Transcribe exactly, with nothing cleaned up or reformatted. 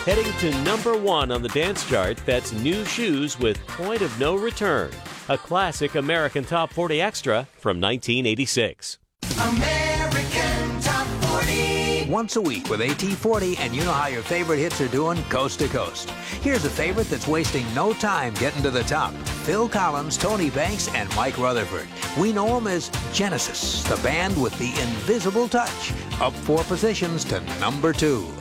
Heading to number one on the dance chart, that's New Shoes with Point of No Return, a classic American Top forty extra from nineteen eighty-six. American Top forty. Once a week with A T forty, and you know how your favorite hits are doing coast to coast. Here's a favorite that's wasting no time getting to the top. Phil Collins, Tony Banks, and Mike Rutherford. We know them as Genesis, the band with the invisible touch. Up four positions to number two.